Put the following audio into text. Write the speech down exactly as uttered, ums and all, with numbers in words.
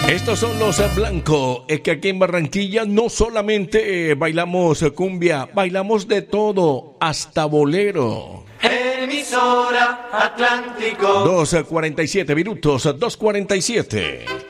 Estos son los Blanco. Es que aquí en Barranquilla no solamente eh, bailamos cumbia, bailamos de todo, hasta bolero. Emisora Atlántico. dos cuarenta y siete minutos, dos cuarenta y siete.